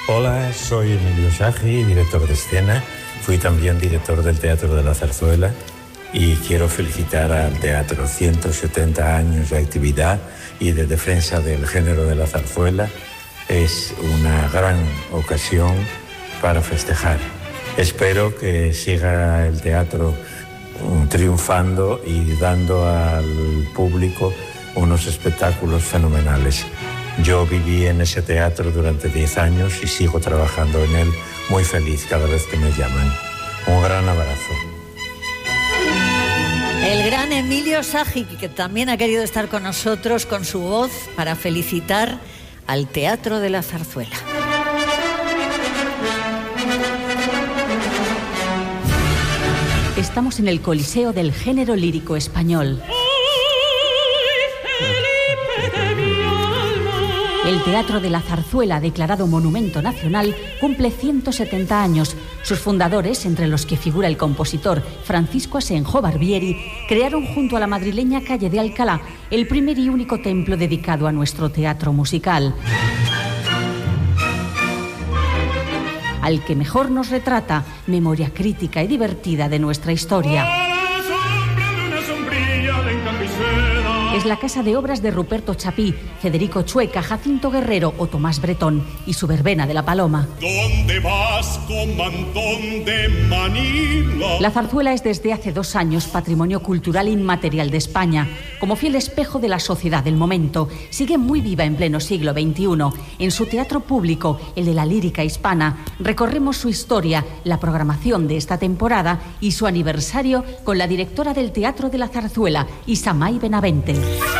Hola, soy Emilio Sagi, director de escena. Fui también director del Teatro de la Zarzuela y quiero felicitar al teatro. 170 años de actividad y de defensa del género de la zarzuela. Es una gran ocasión para festejar. Espero que siga el teatro triunfando y dando al público unos espectáculos fenomenales. Yo viví en ese teatro durante 10 años y sigo trabajando en él muy feliz cada vez que me llaman. Un gran abrazo. El gran Emilio Sagi, que también ha querido estar con nosotros con su voz para felicitar al Teatro de la Zarzuela. Estamos en el Coliseo del Género Lírico Español. El Teatro de la Zarzuela, declarado Monumento Nacional, cumple 170 años. Sus fundadores, entre los que figura el compositor Francisco Asenjo Barbieri, crearon junto a la madrileña calle de Alcalá el primer y único templo dedicado a nuestro teatro musical, al que mejor nos retrata memoria crítica y divertida de nuestra historia. Es la casa de obras de Ruperto Chapí, Federico Chueca, Jacinto Guerrero o Tomás Bretón y su verbena de la Paloma. ¿Dónde vas, comandón de Manila? La zarzuela es desde hace 2 años patrimonio cultural inmaterial de España. Como fiel espejo de la sociedad del momento, sigue muy viva en pleno siglo XXI. En su teatro público, el de la lírica hispana, recorremos su historia, la programación de esta temporada y su aniversario con la directora del Teatro de la Zarzuela, Isamay Benavente.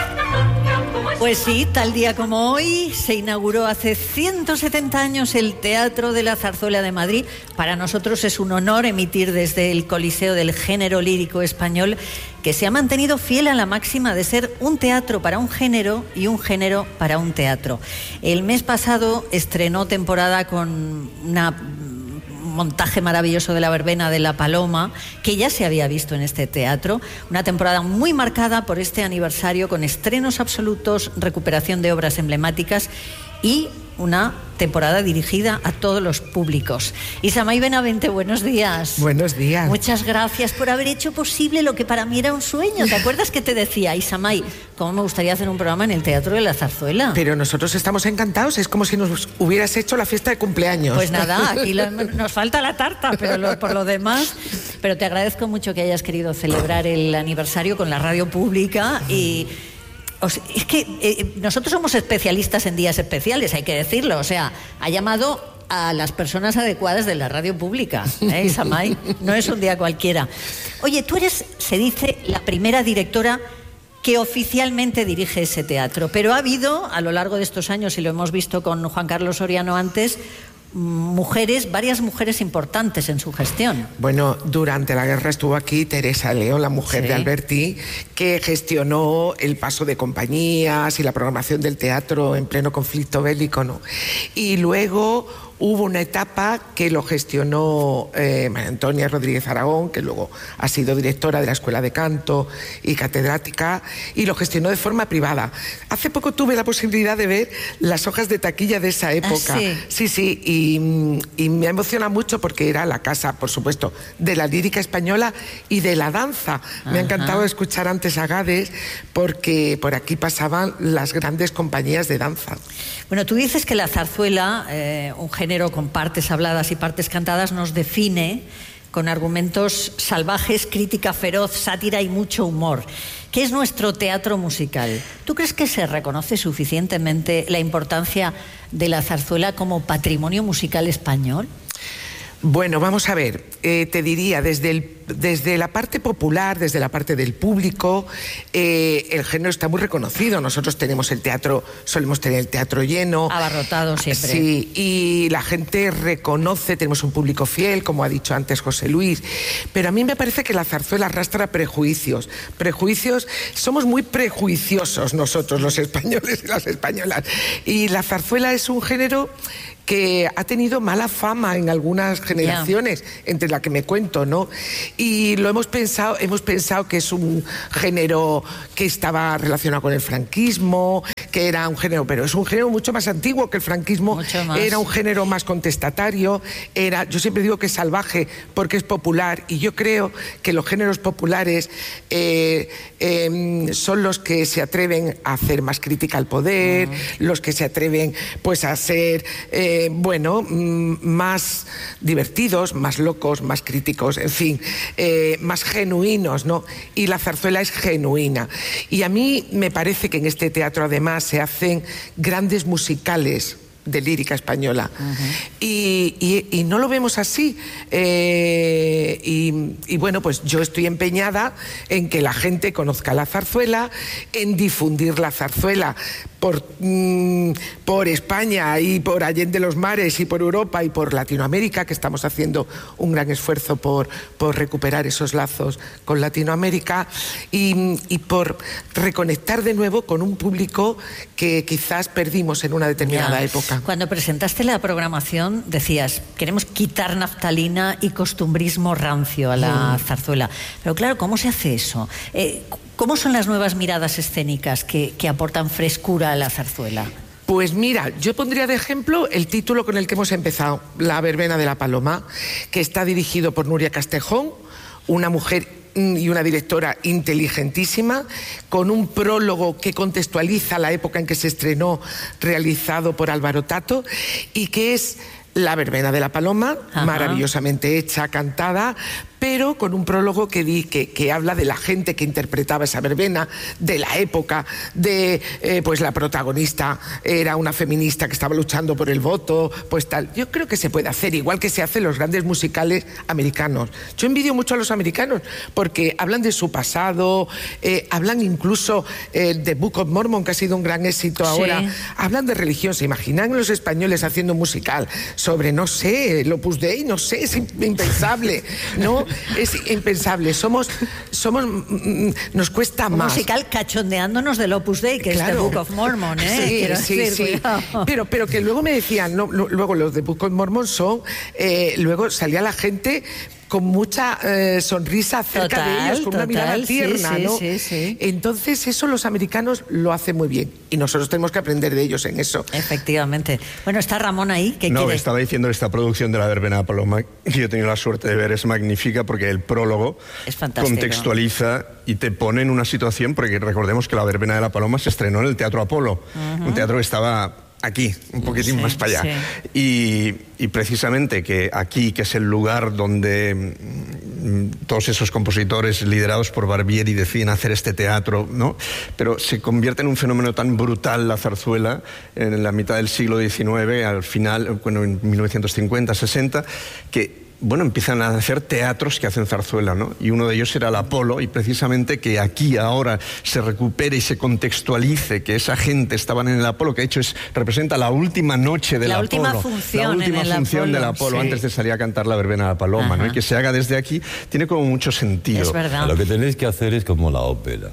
Pues sí, tal día como hoy se inauguró hace 170 años el Teatro de la Zarzuela de Madrid. Para nosotros es un honor emitir desde el Coliseo del Género Lírico Español, que se ha mantenido fiel a la máxima de ser un teatro para un género y un género para un teatro. El mes pasado estrenó temporada con un montaje maravilloso de la verbena de la Paloma, que ya se había visto en este teatro. Una temporada muy marcada por este aniversario, con estrenos absolutos, recuperación de obras emblemáticas y una temporada dirigida a todos los públicos. Isamay Benavente, buenos días. Buenos días. Muchas gracias por haber hecho posible lo que para mí era un sueño. ¿Te acuerdas que te decía, Isamay, cómo me gustaría hacer un programa en el Teatro de la Zarzuela? Pero nosotros estamos encantados, es como si nos hubieras hecho la fiesta de cumpleaños. Pues nada, aquí nos falta la tarta, pero por lo demás. Pero te agradezco mucho que hayas querido celebrar el aniversario con la radio pública y... es que nosotros somos especialistas en días especiales, hay que decirlo. O sea, ha llamado a las personas adecuadas de la radio pública, Isamay. No es un día cualquiera. Oye, tú eres, se dice, la primera directora que oficialmente dirige ese teatro. Pero ha habido, a lo largo de estos años, y lo hemos visto con Juan Carlos Soriano antes, varias mujeres importantes en su gestión. Bueno, durante la guerra estuvo aquí Teresa León, la mujer de Alberti, que gestionó el paso de compañías y la programación del teatro en pleno conflicto bélico, ¿no? Y luego hubo una etapa que lo gestionó María Antonia Rodríguez Aragón, que luego ha sido directora de la Escuela de Canto y catedrática, y lo gestionó de forma privada. Hace poco tuve la posibilidad de ver las hojas de taquilla de esa época. Sí, y me emociona mucho porque era la casa, por supuesto, de la lírica española y de la danza. Me ha encantado escuchar antes a Gades, porque por aquí pasaban las grandes compañías de danza. Bueno, tú dices que la zarzuela, un género con partes habladas y partes cantadas, nos define con argumentos salvajes, crítica feroz, sátira y mucho humor. ¿Qué es nuestro teatro musical? ¿Tú crees que se reconoce suficientemente la importancia de la zarzuela como patrimonio musical español? Bueno, vamos a ver, te diría, desde la parte popular, desde la parte del público, el género está muy reconocido. Nosotros tenemos el teatro, solemos tener el teatro lleno. Abarrotado siempre. Sí, y la gente reconoce, tenemos un público fiel, como ha dicho antes José Luis, pero a mí me parece que la zarzuela arrastra prejuicios. Somos muy prejuiciosos nosotros, los españoles y las españolas. Y la zarzuela es un género que ha tenido mala fama en algunas generaciones, entre la que me cuento, ¿no? Y lo hemos pensado que es un género que estaba relacionado con el franquismo, que era un género, pero es un género mucho más antiguo que el franquismo, era un género más contestatario, yo siempre digo que es salvaje porque es popular, y yo creo que los géneros populares son los que se atreven a hacer más crítica al poder, los que se atreven pues a ser más divertidos, más locos, más críticos, en fin, más genuinos, ¿no? Y la zarzuela es genuina. Y a mí me parece que en este teatro además se hacen grandes musicales de lírica española. Y no lo vemos así. Y bueno, pues yo estoy empeñada en que la gente conozca la zarzuela, en difundir la zarzuela por España y por Allende los Mares y por Europa y por Latinoamérica, que estamos haciendo un gran esfuerzo por recuperar esos lazos con Latinoamérica y por reconectar de nuevo con un público que quizás perdimos en una determinada época. Cuando presentaste la programación decías, queremos quitar naftalina y costumbrismo rancio a la zarzuela. Pero claro, ¿cómo se hace eso? ¿Cómo son las nuevas miradas escénicas que aportan frescura a la zarzuela? Pues mira, yo pondría de ejemplo el título con el que hemos empezado, La verbena de la Paloma, que está dirigido por Nuria Castejón, una mujer y una directora inteligentísima, con un prólogo que contextualiza la época en que se estrenó, realizado por Álvaro Tato, y que es La verbena de la Paloma, maravillosamente hecha, cantada, pero con un prólogo que habla de la gente que interpretaba esa verbena, de la época, pues la protagonista era una feminista que estaba luchando por el voto, pues tal. Yo creo que se puede hacer, igual que se hacen los grandes musicales americanos. Yo envidio mucho a los americanos, porque hablan de su pasado, hablan incluso de Book of Mormon, que ha sido un gran éxito ahora, hablan de religión. ¿Se imaginan los españoles haciendo un musical sobre, no sé, el Opus Dei? No sé, es impensable, ¿no? Es impensable, nos cuesta un más. Musical cachondeándonos del Opus Dei, que claro, es The Book of Mormon, ¿eh? Sí. Pero que luego me decían, no, luego los de Book of Mormon son, luego salía la gente con mucha sonrisa cerca de ellos, con una mirada tierna, ¿no? Sí. Entonces eso los americanos lo hacen muy bien y nosotros tenemos que aprender de ellos en eso. Efectivamente. Bueno, está Ramón ahí. No, estaba diciendo, esta producción de La verbena de la Paloma, que yo he tenido la suerte de ver, es magnífica porque el prólogo es fantástico, contextualiza y te pone en una situación, porque recordemos que La verbena de la Paloma se estrenó en el Teatro Apolo, un teatro que estaba aquí, un poquitín más para allá. Y precisamente que aquí, que es el lugar donde todos esos compositores liderados por Barbieri deciden hacer este teatro, ¿no? Pero se convierte en un fenómeno tan brutal la zarzuela en la mitad del siglo XIX, al final, bueno, en 1950, 60, que bueno, empiezan a hacer teatros que hacen zarzuela, ¿no? Y uno de ellos era el Apolo, y precisamente que aquí ahora se recupere y se contextualice que esa gente estaban en el Apolo, que de hecho representa la última noche del Apolo. La última función del Apolo, antes de salir a cantar La verbena de la Paloma, ¿no? Y que se haga desde aquí, tiene como mucho sentido. Es verdad. Lo que tenéis que hacer es como la ópera.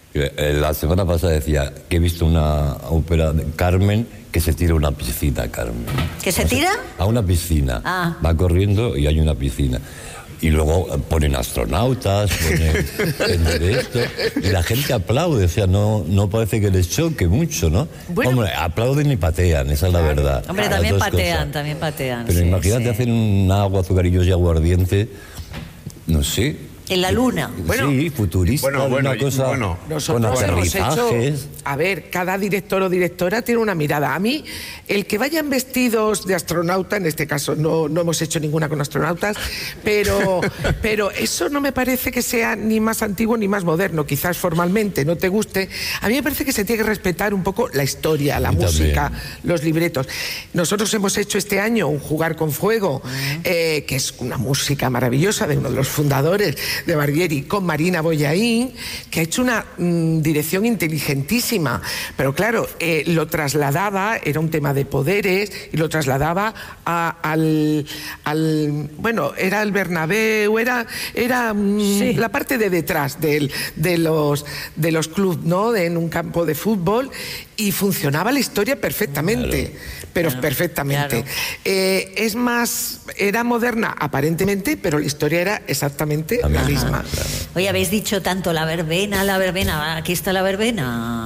La semana pasada decía que he visto una ópera de Carmen que se tira a una piscina, Carmen. ¿Que se tira? A una piscina. Va corriendo y hay una piscina. Y luego ponen astronautas, ponen esto, y la gente aplaude, o sea, no parece que les choque mucho, ¿no? Bueno, hombre, aplauden y patean, esa es la verdad. Hombre, también patean. Pero imagínate hacer un agua, azucarillos y aguardiente, no sé. En la luna. Sí, futurista, una cosa con aterrizajes. A ver, cada director o directora tiene una mirada. A mí, el que vayan vestidos de astronauta, en este caso no hemos hecho ninguna con astronautas, pero eso no me parece que sea ni más antiguo ni más moderno. Quizás formalmente no te guste. A mí me parece que se tiene que respetar un poco la historia, la música, los libretos. Nosotros hemos hecho este año un Jugar con Fuego, que es una música maravillosa de uno de los fundadores de Barbieri, con Marina Boyaín, que ha hecho una dirección inteligentísima, pero claro, lo trasladaba, era un tema de poderes, y lo trasladaba bueno, era el Bernabéu, era la parte de detrás de los clubes, ¿no? En un campo de fútbol, y funcionaba la historia perfectamente, perfectamente. Es más, era moderna aparentemente, pero la historia era exactamente la misma. Hoy habéis dicho tanto la verbena, aquí está la verbena.